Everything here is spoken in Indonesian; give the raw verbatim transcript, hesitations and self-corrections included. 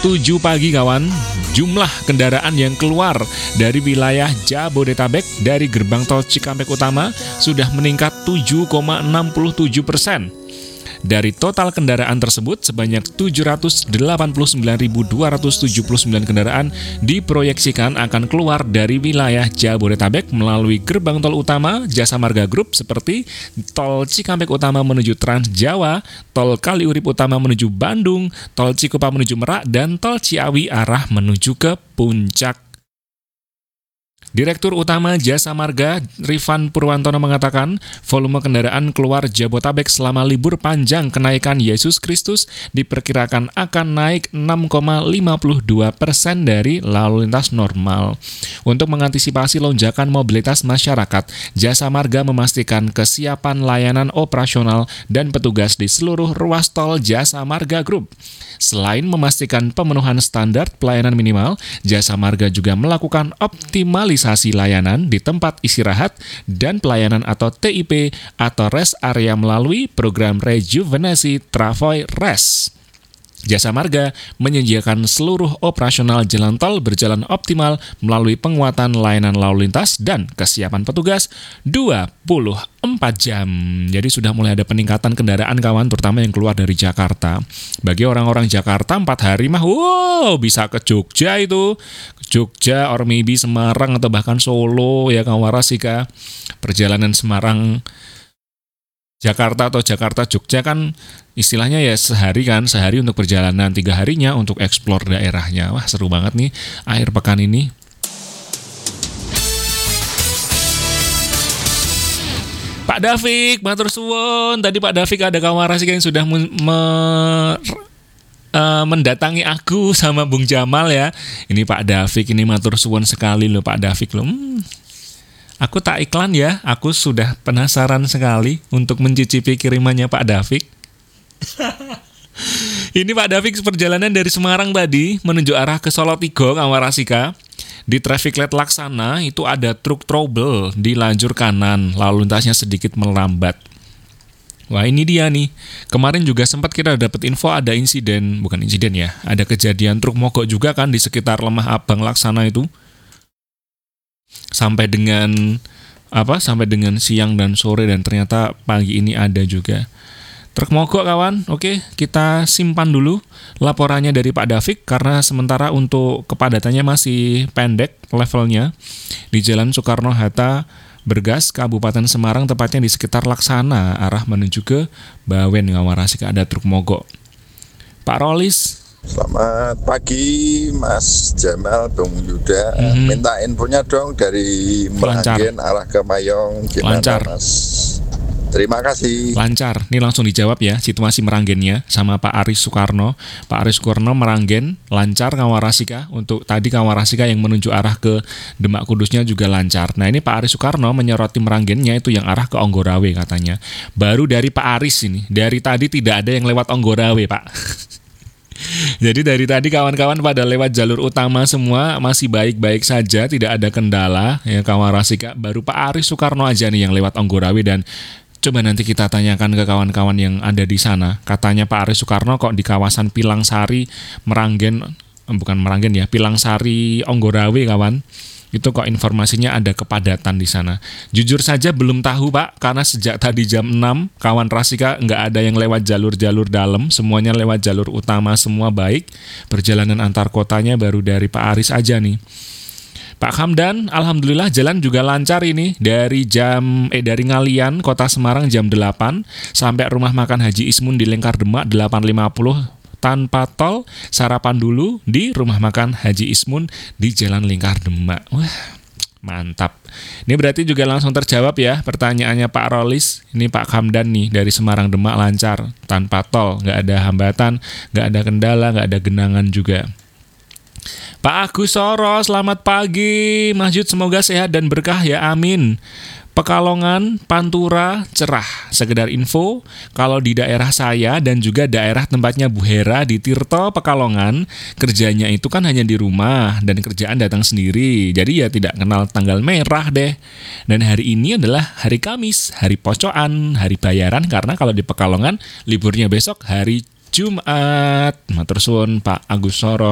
tujuh pagi kawan, jumlah kendaraan yang keluar dari wilayah Jabodetabek dari gerbang tol Cikampek Utama sudah meningkat tujuh koma enam tujuh persen. Dari total kendaraan tersebut, sebanyak tujuh ratus delapan puluh sembilan ribu dua ratus tujuh puluh sembilan kendaraan diproyeksikan akan keluar dari wilayah Jabodetabek melalui gerbang tol utama Jasa Marga Group seperti tol Cikampek Utama menuju Trans Jawa, tol Kaliurip Utama menuju Bandung, tol Cikupa menuju Merak, dan tol Ciawi arah menuju ke Puncak. Direktur Utama Jasa Marga Rifan Purwantono mengatakan, volume kendaraan keluar Jabotabek selama libur panjang kenaikan Yesus Kristus diperkirakan akan naik enam koma lima dua persen dari lalu lintas normal. Untuk mengantisipasi lonjakan mobilitas masyarakat, Jasa Marga memastikan kesiapan layanan operasional dan petugas di seluruh ruas tol Jasa Marga Group. Selain memastikan pemenuhan standar pelayanan minimal, Jasa Marga juga melakukan optimalisasi layanan di tempat istirahat dan pelayanan atau T I P atau rest area melalui program rejuvenasi Travoy Rest. Jasa Marga menyediakan seluruh operasional jalan tol berjalan optimal melalui penguatan layanan lalu lintas dan kesiapan petugas dua puluh empat jam. Jadi sudah mulai ada peningkatan kendaraan kawan, terutama yang keluar dari Jakarta. Bagi orang-orang Jakarta empat hari mah wow, bisa ke Jogja itu. Jogja, or maybe Semarang atau bahkan Solo ya kawan Warasika. Perjalanan Semarang Jakarta atau Jakarta Jogja kan istilahnya ya sehari kan, sehari untuk perjalanan, tiga harinya untuk eksplor daerahnya. Wah seru banget nih akhir pekan ini. Pak Davik, matur suwun. Tadi Pak Davik ada kawan Warasika yang sudah me- me- uh, mendatangi aku sama Bung Jamal ya. Ini Pak Davik, ini matur suwun sekali loh Pak Davik loh. Hmm. Aku tak iklan ya, aku sudah penasaran sekali untuk mencicipi kirimannya Pak Davik. Ini Pak Davik perjalanan dari Semarang tadi menuju arah ke Solo Tigo, Kawarasika. Di traffic light Laksana itu ada truk trouble di lajur kanan, lalu lintasnya sedikit melambat. Wah ini dia nih, kemarin juga sempat kita dapat info ada insiden, bukan insiden ya, ada kejadian truk mogok juga kan di sekitar Lemah Abang Laksana itu. Sampai dengan apa? Sampai dengan siang dan sore dan ternyata pagi ini ada juga truk mogok kawan. Oke, kita simpan dulu laporannya dari Pak Davik karena sementara untuk kepadatannya masih pendek levelnya di Jalan Soekarno-Hatta Bergas, Kabupaten Semarang, tepatnya di sekitar Laksana arah menuju ke Bawen, Ngawarasika ada truk mogok. Pak Rolis. Selamat pagi Mas Jamal, Bung Yuda. Mm-hmm. Minta infonya dong dari Meranggen arah ke Mayong. Gimana Lancar. Mas? Terima kasih. Lancar. Ini langsung dijawab ya situasi Meranggennya sama Pak Aris Soekarno. Pak Aris Soekarno Meranggen lancar Kawarasika. Untuk tadi Kawarasika yang menuju arah ke Demak Kudusnya juga lancar. Nah ini Pak Aris Soekarno menyoroti Meranggennya itu yang arah ke Onggorawe katanya. Baru dari Pak Aris ini. Dari tadi tidak ada yang lewat Onggorawe Pak. Jadi dari tadi kawan-kawan pada lewat jalur utama semua masih baik-baik saja, tidak ada kendala ya Kawarasika. Baru Pak Aris Soekarno aja nih yang lewat Onggorawe dan coba nanti kita tanyakan ke kawan-kawan yang ada di sana. Katanya Pak Aris Soekarno kok di kawasan Pilangsari, Meranggen, bukan Meranggen ya, Pilangsari, Onggorawe kawan. Itu kok informasinya ada kepadatan di sana. Jujur saja belum tahu Pak, karena sejak tadi jam enam, kawan Rasika nggak ada yang lewat jalur-jalur dalam, semuanya lewat jalur utama semua baik. Perjalanan antar kotanya baru dari Pak Aris aja nih. Pak Hamdan, alhamdulillah jalan juga lancar ini dari jam eh dari Ngalian Kota Semarang jam delapan sampai rumah makan Haji Ismun di Lingkar Demak delapan lima puluh tanpa tol, sarapan dulu di rumah makan Haji Ismun di Jalan Lingkar Demak. Wah, mantap. Ini berarti juga langsung terjawab ya pertanyaannya Pak Rolis. Ini Pak Hamdan nih dari Semarang Demak lancar tanpa tol, nggak ada hambatan, nggak ada kendala, nggak ada genangan juga. Pak Agus Soro, selamat pagi. Masjid semoga sehat dan berkah ya, amin. Pekalongan, Pantura, cerah. Sekedar info, kalau di daerah saya dan juga daerah tempatnya Bu Hera di Tirto, Pekalongan, kerjanya itu kan hanya di rumah dan kerjaan datang sendiri. Jadi ya tidak kenal tanggal merah deh. Dan hari ini adalah hari Kamis, hari pocoan, hari bayaran karena kalau di Pekalongan liburnya besok hari Jumat. Matur suwun Pak Agus Soro.